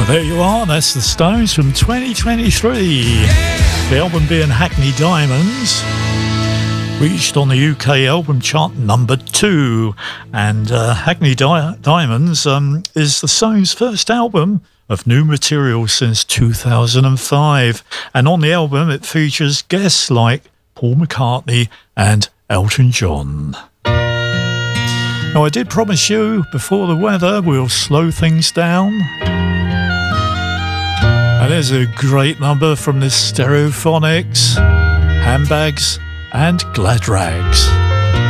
There you are, that's the Stones from 2023. The album being Hackney Diamonds, reached on the UK album chart number 2. And Hackney Diamonds is the Stones' first album of new material since 2005. And on the album it features guests like Paul McCartney and Elton John. Now I did promise you before the weather we'll slow things down. And there's a great number from the Stereophonics, Handbags and Glad Rags.